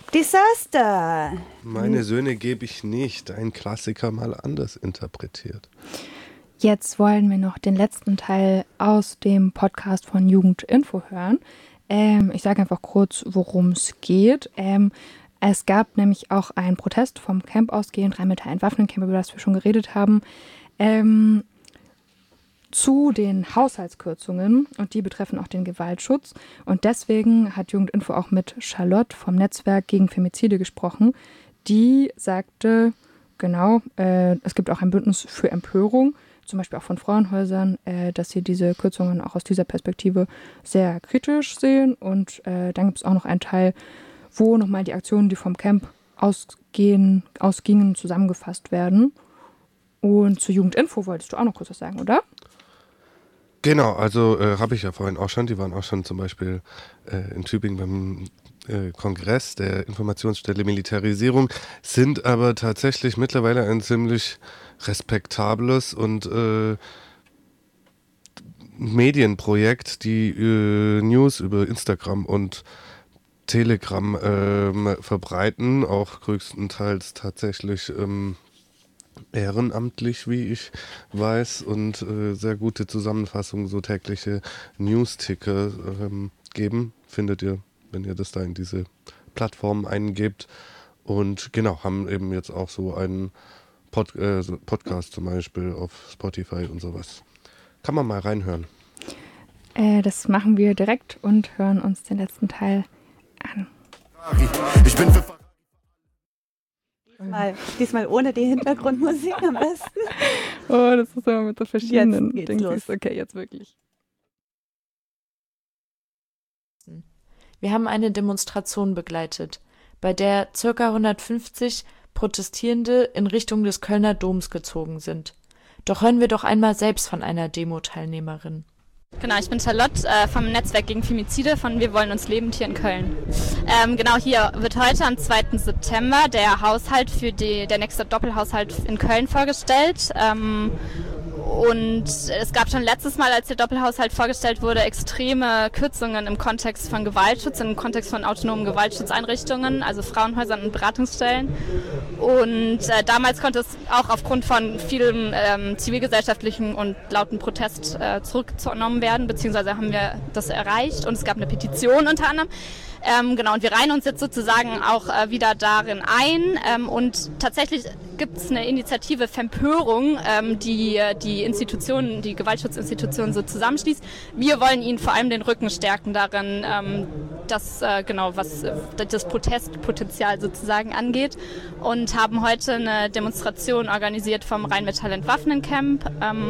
Desaster. Meine Söhne gebe ich nicht. Ein Klassiker mal anders interpretiert. Jetzt wollen wir noch den letzten Teil aus dem Podcast von Jugendinfo hören. Ich sage einfach kurz, worum es geht. Es gab nämlich auch einen Protest vom Camp ausgehend, Rheinmetall Entwaffnen-Camp, über das wir schon geredet haben, zu den Haushaltskürzungen, und die betreffen auch den Gewaltschutz. Und deswegen hat Jugendinfo auch mit Charlotte vom Netzwerk gegen Femizide gesprochen. Die sagte, genau, es gibt auch ein Bündnis für Empörung, zum Beispiel auch von Frauenhäusern, dass sie diese Kürzungen auch aus dieser Perspektive sehr kritisch sehen. Und dann gibt es auch noch einen Teil, wo nochmal die Aktionen, die vom Camp ausgingen, zusammengefasst werden. Und zur Jugendinfo wolltest du auch noch kurz was sagen, oder? Genau, also habe ich ja vorhin auch schon. Die waren auch schon zum Beispiel in Tübingen beim Kongress der Informationsstelle Militarisierung, sind aber tatsächlich mittlerweile ein ziemlich respektables und Medienprojekt, die News über Instagram und Telegram verbreiten, auch größtenteils tatsächlich ehrenamtlich, wie ich weiß, und sehr gute Zusammenfassungen, so tägliche News-Ticker geben, findet ihr, wenn ihr das da in diese Plattform eingebt. Und genau, haben eben jetzt auch so einen Podcast zum Beispiel auf Spotify und sowas. Kann man mal reinhören. Das machen wir direkt und hören uns den letzten Teil an. Ich bin für Diesmal ohne die Hintergrundmusik am besten. Oh, das ist immer mit so verschiedenen Jetzt geht's los. Okay, jetzt wirklich. Wir haben eine Demonstration begleitet, bei der ca. 150 Protestierende in Richtung des Kölner Doms gezogen sind. Doch hören wir doch einmal selbst von einer Demo-Teilnehmerin. Genau, ich bin Charlotte vom Netzwerk gegen Femizide von Wir wollen uns lebend hier in Köln. Genau, hier wird heute am 2. September der Haushalt der nächste Doppelhaushalt in Köln vorgestellt. Und es gab schon letztes Mal, als der Doppelhaushalt vorgestellt wurde, extreme Kürzungen im Kontext von Gewaltschutz, im Kontext von autonomen Gewaltschutzeinrichtungen, also Frauenhäusern und Beratungsstellen. Und damals konnte es auch aufgrund von vielem zivilgesellschaftlichen und lauten Protest zurückgenommen werden, beziehungsweise haben wir das erreicht und es gab eine Petition unter anderem. Genau, und wir reihen uns jetzt sozusagen auch wieder darin ein. Und tatsächlich gibt es eine Initiative Fempörung, die Institutionen, die Gewaltschutzinstitutionen so zusammenschließt. Wir wollen ihnen vor allem den Rücken stärken darin, was das Protestpotenzial sozusagen angeht. Und haben heute eine Demonstration organisiert vom Rheinmetall Entwaffnen-Camp,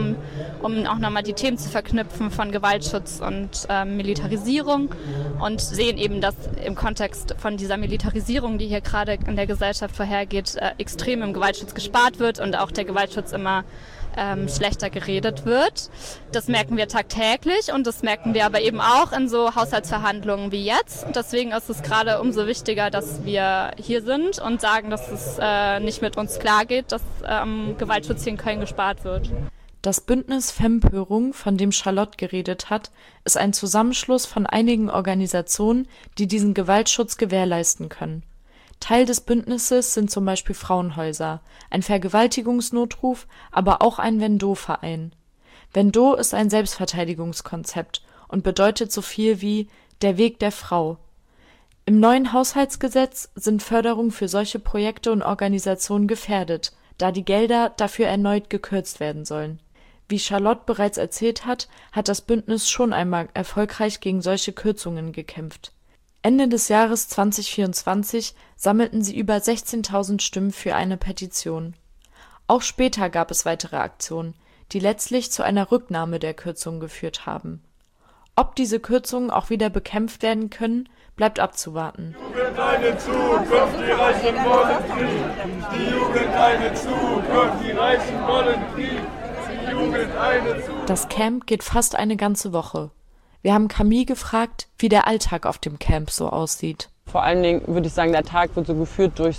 um auch nochmal die Themen zu verknüpfen von Gewaltschutz und Militarisierung. Und sehen eben, dass im Kontext von dieser Militarisierung, die hier gerade in der Gesellschaft vorhergeht, extrem im Gewaltschutz gespart wird und auch der Gewaltschutz immer schlechter geredet wird. Das merken wir tagtäglich und das merken wir aber eben auch in so Haushaltsverhandlungen wie jetzt. Deswegen ist es gerade umso wichtiger, dass wir hier sind und sagen, dass es nicht mit uns klar geht, dass Gewaltschutz hier in Köln gespart wird. Das Bündnis Fempörung, von dem Charlotte geredet hat, ist ein Zusammenschluss von einigen Organisationen, die diesen Gewaltschutz gewährleisten können. Teil des Bündnisses sind zum Beispiel Frauenhäuser, ein Vergewaltigungsnotruf, aber auch ein Vendo-Verein. Vendo ist ein Selbstverteidigungskonzept und bedeutet so viel wie der Weg der Frau. Im neuen Haushaltsgesetz sind Förderungen für solche Projekte und Organisationen gefährdet, da die Gelder dafür erneut gekürzt werden sollen. Wie Charlotte bereits erzählt hat, hat das Bündnis schon einmal erfolgreich gegen solche Kürzungen gekämpft. Ende des Jahres 2024 sammelten sie über 16.000 Stimmen für eine Petition. Auch später gab es weitere Aktionen, die letztlich zu einer Rücknahme der Kürzungen geführt haben. Ob diese Kürzungen auch wieder bekämpft werden können, bleibt abzuwarten. Die Jugend eine Zukunft, die Reichen wollen Krieg. Die Jugend eine Zukunft, die Reichen wollen Krieg. Die Jugend eine Zukunft. Das Camp geht fast eine ganze Woche. Wir haben Camille gefragt, wie der Alltag auf dem Camp so aussieht. Vor allen Dingen würde ich sagen, der Tag wird so geführt durch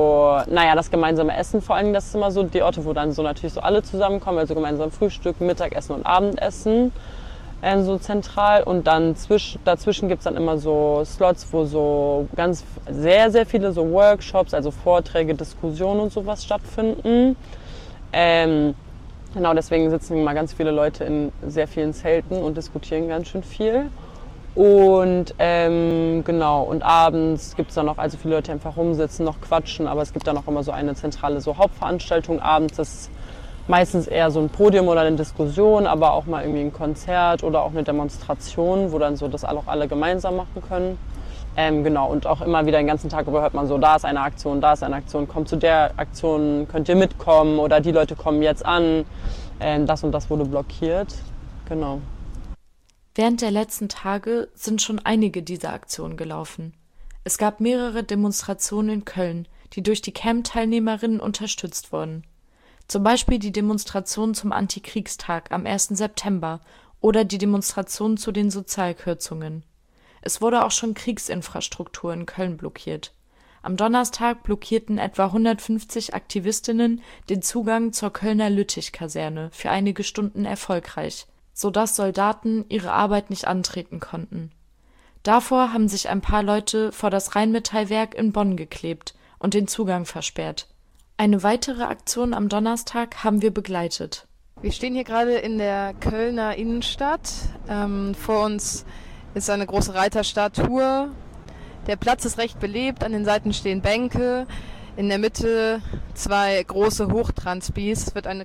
das gemeinsame Essen vor allen Dingen. Das ist immer so die Orte, wo dann so natürlich so alle zusammenkommen, also gemeinsam Frühstück, Mittagessen und Abendessen. so zentral. Und dann dazwischen gibt es dann immer so Slots, wo so ganz sehr, sehr viele so Workshops, also Vorträge, Diskussionen und sowas stattfinden. Genau, deswegen sitzen immer ganz viele Leute in sehr vielen Zelten und diskutieren ganz schön viel. Und genau, und abends gibt es dann noch, also viele Leute einfach rumsitzen, noch quatschen, aber es gibt dann auch immer so eine zentrale so Hauptveranstaltung abends. Das ist meistens eher so ein Podium oder eine Diskussion, aber auch mal irgendwie ein Konzert oder auch eine Demonstration, wo dann so das auch alle gemeinsam machen können. Genau, und auch immer wieder den ganzen Tag über hört man so, da ist eine Aktion, kommt zu der Aktion, könnt ihr mitkommen oder die Leute kommen jetzt an, das und das wurde blockiert. Genau. Während der letzten Tage sind schon einige dieser Aktionen gelaufen. Es gab mehrere Demonstrationen in Köln, die durch die Camp-Teilnehmerinnen unterstützt wurden. Zum Beispiel die Demonstration zum Antikriegstag am 1. September oder die Demonstration zu den Sozialkürzungen. Es wurde auch schon Kriegsinfrastruktur in Köln blockiert. Am Donnerstag blockierten etwa 150 Aktivistinnen den Zugang zur Kölner Lüttich-Kaserne für einige Stunden erfolgreich, sodass Soldaten ihre Arbeit nicht antreten konnten. Davor haben sich ein paar Leute vor das Rheinmetallwerk in Bonn geklebt und den Zugang versperrt. Eine weitere Aktion am Donnerstag haben wir begleitet. Wir stehen hier gerade in der Kölner Innenstadt. Vor uns ist eine große Reiterstatue. Der Platz ist recht belebt, an den Seiten stehen Bänke. In der Mitte 2 große Hochtransbis. Es wird eine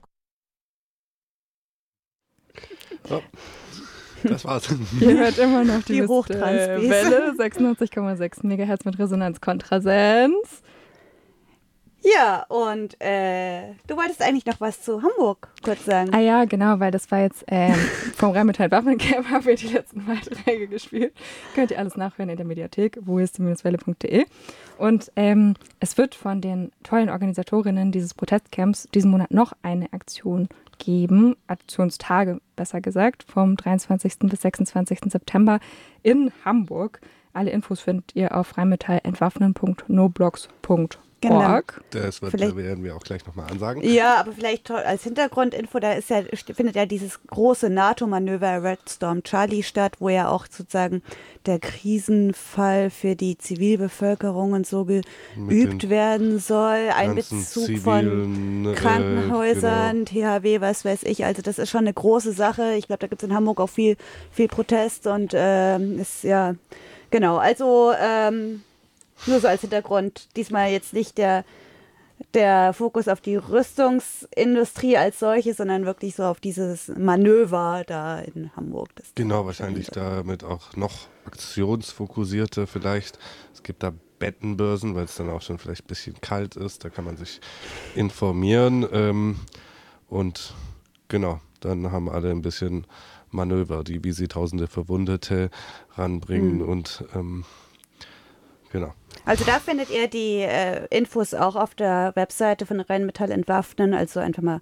So, das war's. Ihr hört immer noch Die Hochtransbis. Welle, 96,6 MHz mit Resonanzkontrasenz. Ja, und du wolltest eigentlich noch was zu Hamburg kurz sagen. Ah ja, genau, weil das war jetzt vom Rheinmetall Waffencamp haben wir die letzten Beiträge gespielt. Könnt ihr alles nachhören in der Mediathek, wohistie-welle.de. Und es wird von den tollen Organisatorinnen dieses Protestcamps diesen Monat noch eine Aktion geben, Aktionstage besser gesagt, vom 23. bis 26. September in Hamburg. Alle Infos findet ihr auf rheinmetallentwaffnen.noblogs.org. Genau. Das werden wir auch gleich nochmal ansagen. Ja, aber vielleicht als Hintergrundinfo, da findet ja dieses große NATO-Manöver Red Storm Charlie statt, wo ja auch sozusagen der Krisenfall für die Zivilbevölkerung und so geübt werden soll. Einbezug von Krankenhäusern, genau. THW, was weiß ich. Also das ist schon eine große Sache. Ich glaube, da gibt es in Hamburg auch viel Protest und ist ja, genau. Also nur so als Hintergrund, diesmal jetzt nicht der Fokus auf die Rüstungsindustrie als solche, sondern wirklich so auf dieses Manöver da in Hamburg. Genau, wahrscheinlich damit auch noch aktionsfokussierter vielleicht. Es gibt da Bettenbörsen, weil es dann auch schon vielleicht ein bisschen kalt ist. Da kann man sich informieren. Und genau, dann haben alle ein bisschen Manöver, wie sie tausende Verwundete ranbringen und genau. Also da findet ihr die Infos auch auf der Webseite von Rheinmetall Entwaffnen, also einfach mal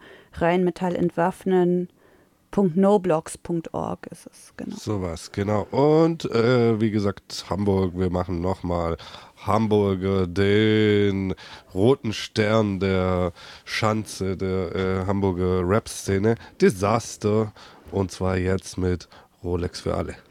rheinmetallentwaffnen.noblogs.org ist es, genau. Sowas, genau. Und wie gesagt, Hamburg, wir machen nochmal Hamburger, den roten Stern der Schanze, der Hamburger Rap-Szene, Desaster, und zwar jetzt mit Rolex für alle.